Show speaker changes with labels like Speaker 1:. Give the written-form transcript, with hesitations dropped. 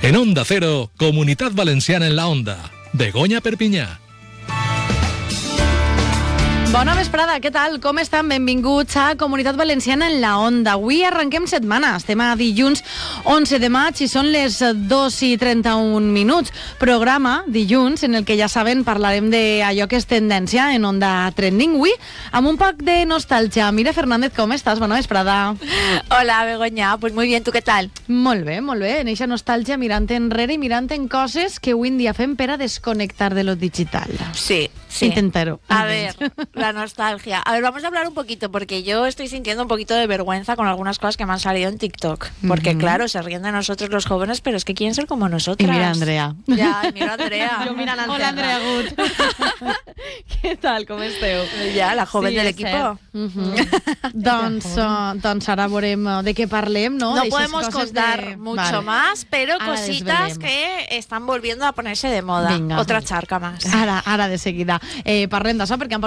Speaker 1: En Onda Cero, Comunitat Valenciana en la Onda. Begoña Perpinyà.
Speaker 2: Bona vesprada, què tal? Com estan? Benvinguts a Comunitat Valenciana en la Onda. Avui arrenquem setmana, estem a dilluns 11 de maig i són les 2:31. Programa, dilluns, en el que ja saben parlarem d'allò que és tendència en Onda Trending. Avui, amb un poc de nostàlgia. Mira, Fernández, com estàs? Bona vesprada.
Speaker 3: Hola, Begoña. Pues muy bien, ¿tú qué tal?
Speaker 2: Molt bé, molt bé. En eixa nostàlgia, mirant enrere i mirant en coses que avui en dia fem per a desconnectar de lo digital.
Speaker 3: Sí.
Speaker 2: Intentar-ho.
Speaker 3: A ver, la nostalgia. A ver, vamos a hablar un poquito, porque yo estoy sintiendo un poquito de vergüenza con algunas cosas que me han salido en TikTok. Porque, claro, se ríen de nosotros los jóvenes, pero es que quieren ser como nosotras.
Speaker 2: Y mira, Andrea.
Speaker 3: Ya, y mira, Andrea.
Speaker 2: Yo mira, hola, Andrea Gut. Què tal, com esteu?
Speaker 3: Ja, la joven del equipo.
Speaker 2: Doncs ara veurem de què parlem, no?
Speaker 3: No podemos contar mucho más, pero cositas que están volviendo a ponerse de moda.
Speaker 2: Venga.
Speaker 3: Otra charca más.
Speaker 2: Ara de seguida. Parlem d'això perquè han